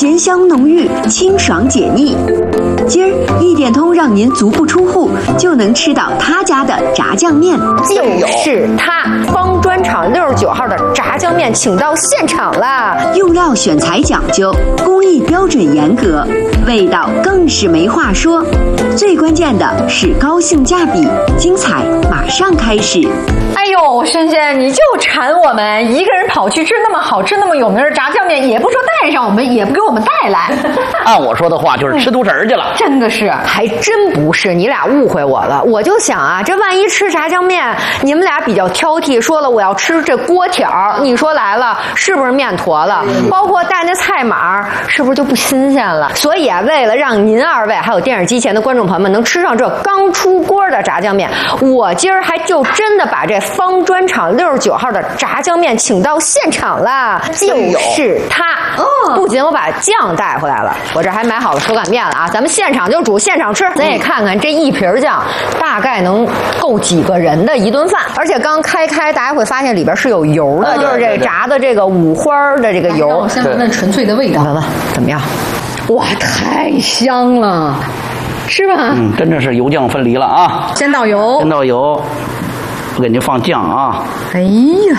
咸香浓郁，清爽解腻。今儿一点通让您足不出户就能吃到他家的炸酱面， 就是它，方砖厂69号的炸酱面请到现场啦！ 用料选材讲究，工艺标准严格，味道更是没话说。最关键的是高性价比，精彩马上开始。 哎呦，轩轩，你就馋我们一个人跑去吃那么好吃、那么有名的炸酱面，也不说带上我们，也不给我们带来。 按我说的话，就是吃独食去了。 真的是， 还真不是，你俩误会我了。我就想啊，这万一吃炸酱面，你们俩比较挑剔，说了我要吃这锅条，你说来了是不是面坨了？包括带那菜码，是不是就不新鲜了？所以啊，为了让您二位还有电视机前的观众朋友们能吃上这刚出锅的炸酱面，我今儿还就真的把这方砖厂69号的炸酱面请到现场了，就是它。不仅我把酱带回来了，我这还买好了手擀面了啊！咱们现场就煮，现场吃。咱也看看这一瓶酱大概能够几个人的一顿饭。而且刚开，大家会发现里边是有油的，就是这炸的这个五花的这个油。 我先闻闻纯粹的味道， 闻闻怎么样？ 哇，太香了，是吧？ 真的是油酱分离了啊！ 先倒油， 先倒油，我给您放酱啊！ 哎呀，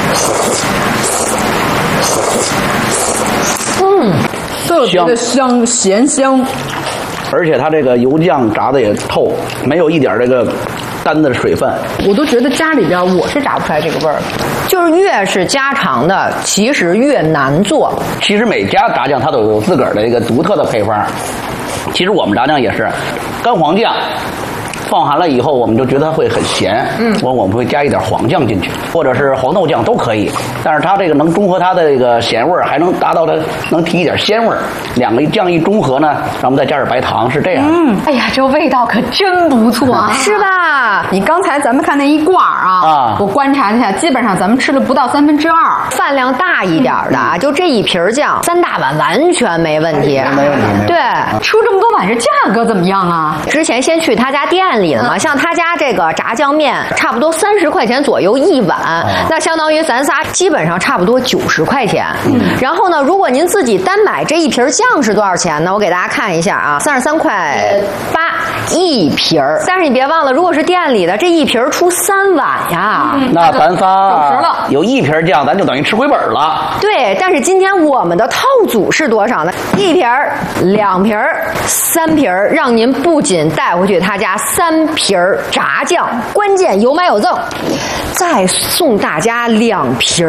特别的香，咸香， 而且它这个油酱炸的也透，没有一点这个单的水分。 我都觉得家里边我是炸不出来这个味儿， 就是越是家常的，其实越难做。 其实每家炸酱它都有自个儿的一个独特的配方。其实我们炸酱也是干黄酱。放寒了以后，我们就觉得它会很咸，我们会加一点黄酱进去，或者是黄豆酱都可以。但是它这个能中和它的这个咸味儿，还能达到它能提一点鲜味儿。两个酱一中和呢，让我们再加点白糖，是这样。 哎呀，这味道可真不错啊， 是吧？ 你刚才咱们看那一罐啊，我观察一下，基本上咱们吃了不到2/3， 饭量大一点的啊，就这一瓶酱3大碗完全没问题， 没问题。 对， 出这么多碗，这价格怎么样啊？ 之前先去他家店里了嘛，像他家这个炸酱面差不多30块钱左右一碗，那相当于咱仨基本上差不多90块钱。然后呢，如果您自己单买这一瓶酱是多少钱呢？我给大家看一下啊，33.8块一瓶。但是你别忘了，如果是店里的这一瓶出3碗呀， 那咱仨有一瓶酱，咱就等于吃回本了。 对，但是今天我们的套组是多少呢？1瓶、2瓶、3瓶，让您不仅带回去他家3瓶炸酱，关键有买有赠，再送大家2瓶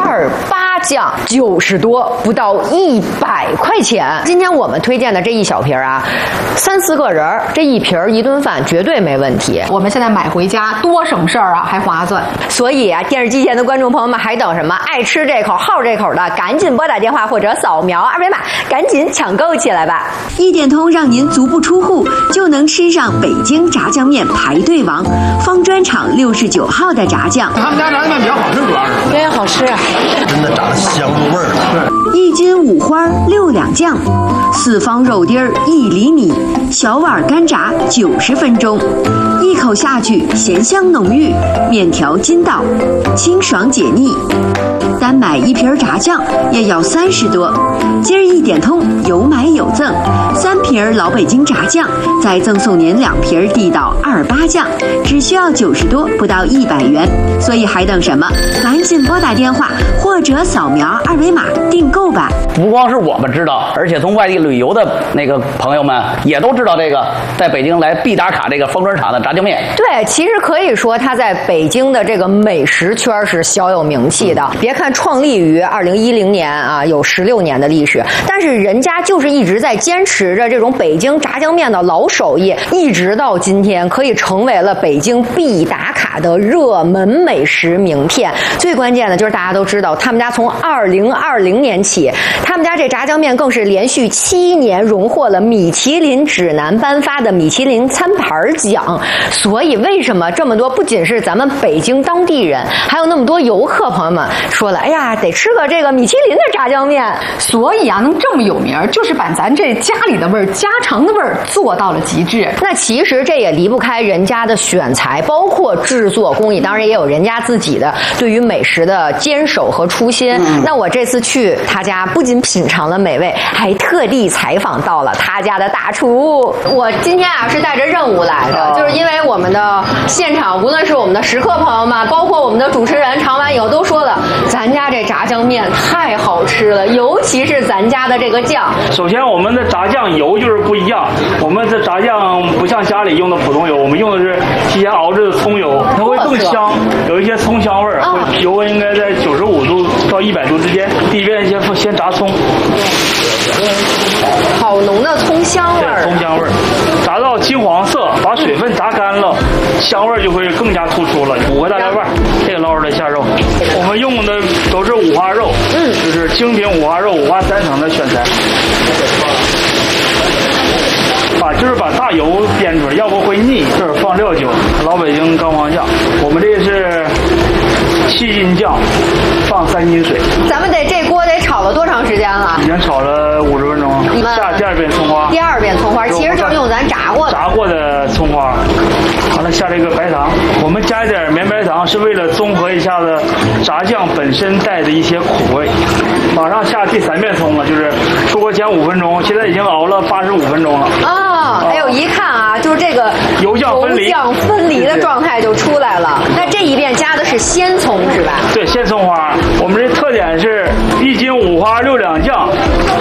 28酱，90多，不到100块钱。今天我们推荐的这一小瓶啊，3、4个人，这一瓶一顿饭绝对没问题。 我们现在买回家多省事儿啊，还划算。 所以啊，电视机前的观众朋友们还等什么？爱吃这口好这口的，赶紧拨打电话或者扫描二维码，赶紧抢购起来吧！ 一点通让您足不出户就能吃上北京炸酱面排队王，方砖厂69号的炸酱。 他们家炸酱面比较好吃，主要是对，好吃， 真的炸的香入味儿了。 1斤五花6两酱，4方肉丁1厘米，小碗干炸90分钟，一口下去咸香浓郁，面条筋道，清爽解腻。单买一瓶炸酱也要30多，今儿一点通有买有赠，3瓶老北京炸酱，再赠送您2瓶地道28酱，只需要90多，不到100元。所以还等什么？赶紧拨打电话或者扫描二维码订购吧。 不光是我们知道，而且从外地旅游的那个朋友们也都知道这个，在北京来必打卡这个方砖厂的炸酱面。 对，其实可以说它在北京的这个美食圈是小有名气的。别看创立于2010年啊，有16年的历史，但是人家就是一直在坚持着这种北京炸酱面的老手艺，一直到今天可以成为了北京必打卡的热门美食名片。最关键的就是大家都知道，他们家从2020年起，他们家这炸酱面更是连续7年荣获了米其林指南颁发的米其林餐盘奖。所以为什么这么多不仅是咱们北京当地人，还有那么多游客朋友们说了，哎呀，得吃个这个米其林的炸酱面。 所以啊，能这么有名，就是把咱这家里的味儿、家常的味儿做到了极致。 那其实这也离不开人家的选材，包括制制作工艺，当然也有人家自己的对于美食的坚守和初心。那我这次去他家，不仅品尝了美味，还特地采访到了他家的大厨。我今天啊是带着任务来的，就是因为我们的现场，无论是我们的食客朋友们，包括我们的主持人，尝完以后都说了，咱家这炸酱面太好吃了，尤其是咱家的这个酱。 首先，我们的炸酱油就是不一样，我们的炸酱不像家里用的普通油，我们用的是提前熬制的葱油，它会更香，有一些葱香味儿。油温应该在95度到100度之间。第一遍先炸葱， 好浓的葱香味儿， 葱香味儿，炸到金黄色，把水分炸干了，香味儿就会更加突出了。5个大料瓣，这个捞出来下肉，我们用的都是五花肉，就是精品五花肉，5花3层的选材。就是把大油煸出来，要不会腻。这儿放料酒，老北京干黄酱，我们这是7斤酱，放3斤水。 咱们这锅得炒了多长时间了？ 已经炒了50分钟了。下第2遍葱花。第 2遍葱花其实就是用咱炸过的葱花。完了下这个白糖，我们加一点绵白糖，是为了综合一下子炸酱本身带的一些苦味。马上下第3遍葱了，就是出锅前5分钟，现在已经熬了85分钟了。 哎呦，一看啊，就是这个油酱分离的状态就出来了。那这一遍加的是鲜葱是吧？ 对，鲜葱花。我们这特点是1斤五花6两酱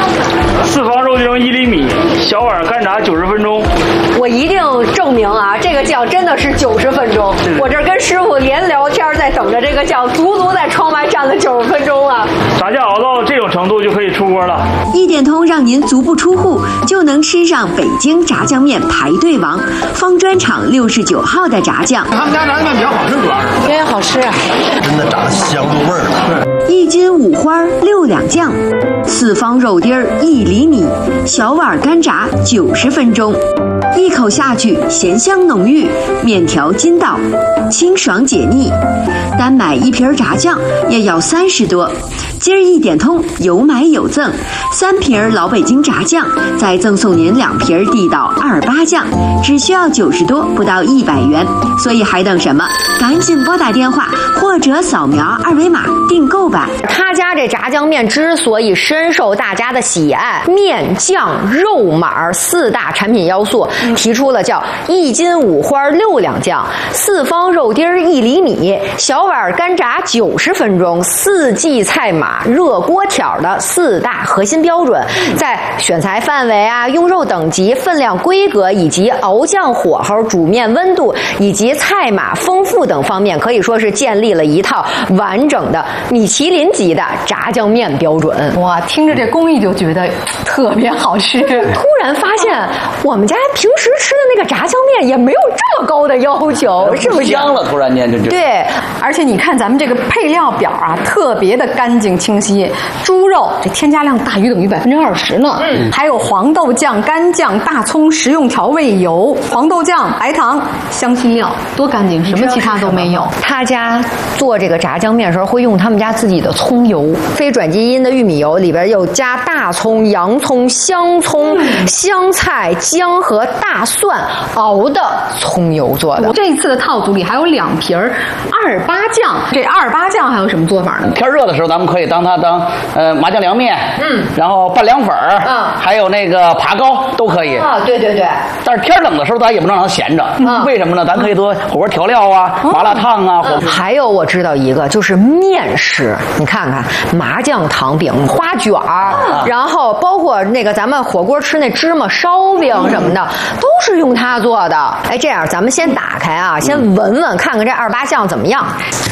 ，4方肉丁1厘米，小碗干炸90分钟。 我一定证明啊，这个酱真的是90分钟。我这跟师傅连聊天，在等着这个酱，足在窗外站了90分钟了。 炸酱熬到这种程度就可以出锅了。 1点通让您足不出户就能吃上北京炸酱面排队王方砖厂69号的炸酱。 他们家炸酱面比较好吃，主要是因为好吃啊， 真的炸的香入味儿了。 1斤五花6两酱，4方肉丁1厘米，小碗干炸90分钟。一口下去，咸香浓郁，面条筋道，清爽解腻。单买1瓶炸酱也要30多。今儿1点通有买有赠，3瓶老北京炸酱，再赠送您2瓶地道28酱，只需要90多，不到100元。所以还等什么？赶紧拨打电话或者扫描2维码订购吧。 他家这炸酱面之所以深受大家的喜爱，面酱肉码4大产品要素，提出了叫1斤五花6两酱，4方肉丁1厘米，小碗干炸90分钟，4季菜码热锅挑的4大核心标准，在选材范围啊、用肉等级、分量规格以及熬酱火候、煮面温度以及菜码丰富等方面，可以说是建立了一套完整的米其林级的炸酱面标准。 哇，听着这工艺就觉得特别好吃。 突然发现我们家平时吃的那个炸酱面也没有这么高的要求，是不是？ 香了，突然间就对，而且你看咱们这个配料表啊，特别的干净清晰。猪肉这添加量大于等于20%呢，还有黄豆酱、干酱、大葱、食用调味油、黄豆酱、白糖、香辛料，多干净，什么其他都没有。 他家做这个炸酱面的时候会用他们家自己的葱油，非转基因的玉米油，里边又加大葱、洋葱、香葱、香菜、姜和大蒜熬的葱油做的。 这次的套组里还有2瓶28酱，这28酱还有什么做法呢？ 天热的时候，咱们可以当它当麻酱凉面，然后拌凉粉儿，还有那个爬糕都可以啊。对对对。 但是天冷的时候，咱也不能让它闲着。为什么呢？咱可以做火锅调料啊、麻辣烫啊。 还有我知道一个就是面食，你看看麻酱糖饼、花卷儿，然后包括那个咱们火锅吃那芝麻烧饼什么的，都是用它做的。哎，这样咱们先打开啊，先闻闻看看这28酱怎么样。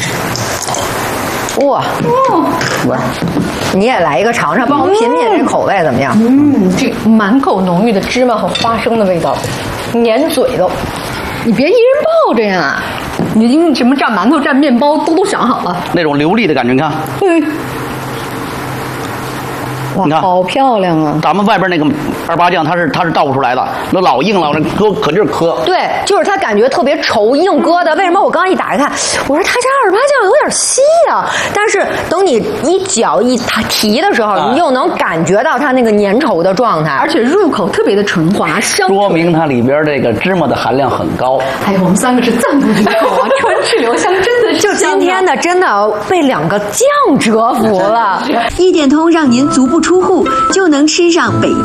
哇，你也来一个尝尝，帮我品品这口味怎么样？ 这满口浓郁的芝麻和花生的味道，粘嘴都。你别一人抱着呀，你什么蘸馒头、蘸面包都想好了， 那种流利的感觉，你看。 你看， 好漂亮啊！ 咱们外边那个二八酱，它是倒不出来的，那老硬了，搁可劲儿磕。 对，就是它感觉特别稠，硬疙瘩。为什么我刚刚一打开看，我说它家二八酱有点稀啊？但是等你一搅一提的时候，你又能感觉到它那个粘稠的状态， 而且入口特别的纯滑，香。 说明它里边这个芝麻的含量很高。 哎，我们三个是赞不绝口啊，唇齿留香，真的是就今天呢，真的被2个酱折服了。 一点通让您足不出户就能吃上北